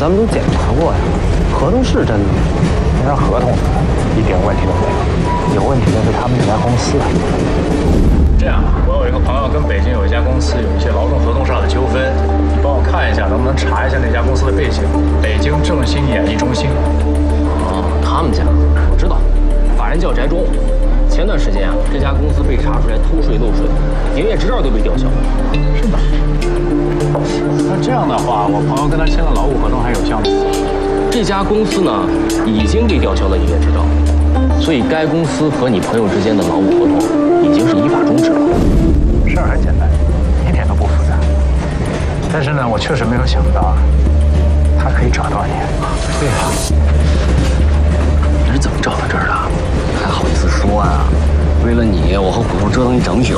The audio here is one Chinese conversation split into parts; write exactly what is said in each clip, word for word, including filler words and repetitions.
咱们都检查过呀，合同是真的。 那合同一点问题都没有，有问题的是他们这家公司。这样，我有一个朋友跟北京有一家公司有一些劳动合同上的纠纷，你帮我看一下，能不能查一下那家公司的背景？北京正兴演艺中心。 哦，他们家我知道，法人叫翟忠。前段时间啊，这家公司被查出来偷税漏税，营业执照都被吊销。 是吧？那这样的话，我朋友跟他签了劳务合同还有效吗？ 这家公司呢，已经被吊销了营业执照，所以该公司和你朋友之间的劳务合同已经是依法终止了。 事儿很简单，一点都不复杂。但是呢，我确实没有想到，他可以找到你。对啊， 你是怎么找到这儿的？还好意思说啊？为了你，我和虎头折腾一整宿。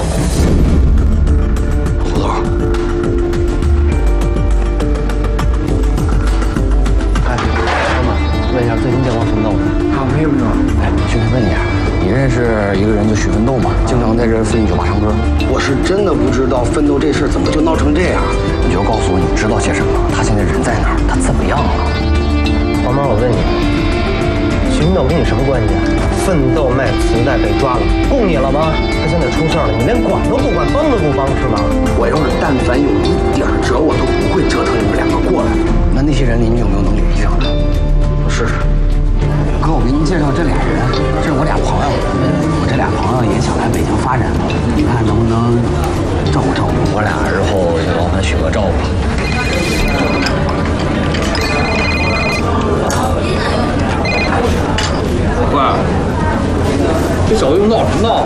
虎头，哎，哥们，问一下最新健康奋斗。 啊，没有没有。 哎，兄弟问你啊，你认识一个人叫许奋斗吗？经常在这附近酒吧唱歌。 我是真的不知道奋斗这事儿怎么就闹成这样。 你就告诉我你知道些什么？他现在人在哪儿？他怎么样了？黄毛，我问你，许奋斗跟你什么关系啊？奋斗卖磁带被抓了，供你了吗？他现在出事了，你连管都不管，帮都不帮是吗？ 我要是但凡有一点辙，我都不会折腾你们两个过来。 那那些人里，你有没有能联系上的？ 我试试。 哥，我给您介绍这俩人，这是我俩朋友，我这俩朋友也想来北京发展，你看能不能照顾照顾我俩？日后也劳烦许哥照顾。 喂，这小子又闹什么闹？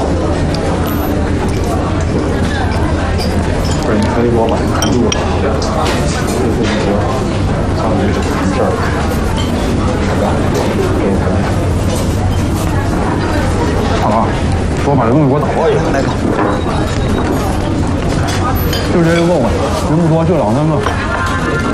不是，你可以给我把这个看住了。这自行车，上面这什么事儿？给你看。胖哥，给我把这东西给我倒过去。 来哥， 就这个问问，人不多，就两三个。